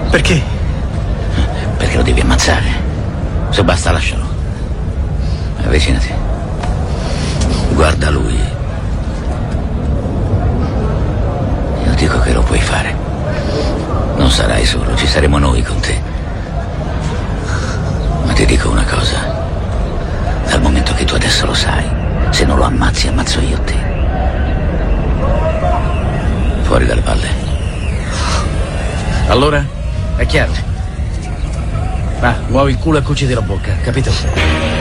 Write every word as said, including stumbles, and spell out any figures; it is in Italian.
Perché? Perché lo devi ammazzare. Se basta, lascialo. Avvicinati. Guarda lui. Io dico che lo puoi fare. Non sarai solo, ci saremo noi con te. Ma ti dico una cosa. Dal momento che tu adesso lo sai, se non lo ammazzi, ammazzo io te. Fuori dalle palle. Allora? È chiaro? Va, muovi il culo e cuciti la bocca, capito?